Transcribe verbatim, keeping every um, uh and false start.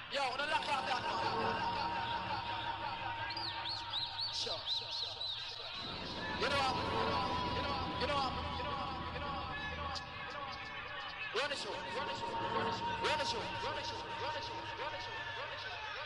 Yo, wanna lock out that now? Sure. You know what? You know what? Run the show. Run the show. Run the show. Run the show. Run the show. Run the show. Run the show.